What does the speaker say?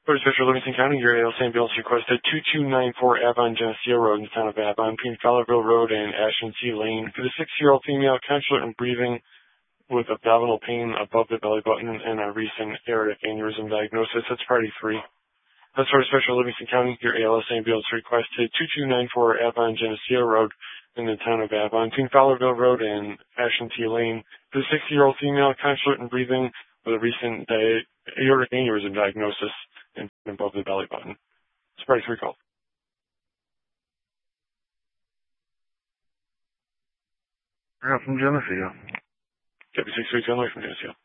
Board of Special Livingston County, your AL St. Bill's requested 2294 Avon Geneseo Road in the town of Avon, between Fowlerville Road and Ashland T Lane, for the 6-year-old female, consulate and breathing with abdominal pain above the belly button and a recent aortic aneurysm diagnosis. That's party 3. That's Board of Special Livingston County, your AL St. Bill's requested 2294 Avon Geneseo Road in the town of Avon, between Fowlerville Road and Ashland T Lane, for the 6-year-old female, consulate and breathing with a recent aortic aneurysm diagnosis and above the belly button. It's party 3 call. Yeah, from Geneseo. Deputy 632 from Geneseo.